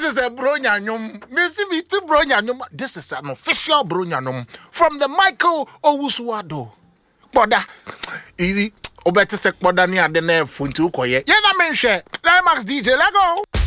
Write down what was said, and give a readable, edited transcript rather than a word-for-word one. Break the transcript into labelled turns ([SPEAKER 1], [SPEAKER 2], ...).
[SPEAKER 1] is a Bronyanyum. Missy me to Bronyanyum. This is an official Bronyanyum from the Michael Owusuado. Boda. Easy. Obete sek boda ni adene funtu koye. Yena menche. Climax DJ, let go.